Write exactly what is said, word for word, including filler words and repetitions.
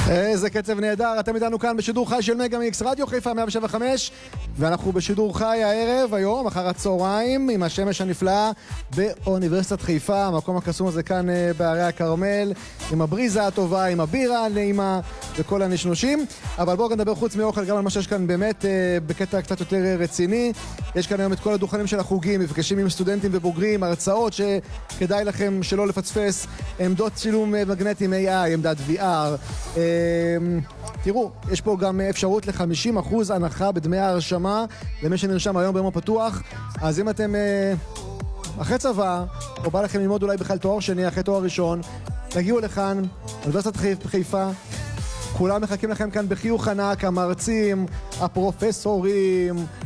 איזה קצב נהדר, אתם איתנו כאן בשידור חי של מגה מיקס רדיו חיפה מאה שבע וחמש, ואנחנו בשידור חי הערב, היום, אחר הצהריים, עם השמש הנפלאה באוניברסיטת חיפה, המקום הקסום הזה כאן בערי הכרמל, עם הבריזה הטובה, עם הבירה הנעימה וכל הנשנושים. אבל בואו נדבר חוץ מאוכל גם על מה שיש כאן באמת בקטע קצת יותר רציני. יש כאן היום את כל הדוכנים של החוגים, מפגשים עם סטודנטים ובוגרים, הרצאות שכדאי לכם שלא לפספס, עמדות צילום מגנטיים איי איי, עמדת וי אר. תראו, יש פה גם אפשרות ל-חמישים אחוז הנחה בדמי ההרשמה למי שנרשם היום ביום הפתוח. אז אם אתם אחרי צבא, או בא לכם ללמוד אולי בכלל תואר שני, אחרי תואר ראשון, תגיעו לכאן, אוניברסיטת חיפה, כולם מחכים לכם כאן בחיוך ענק, המרצים, הפרופסורים,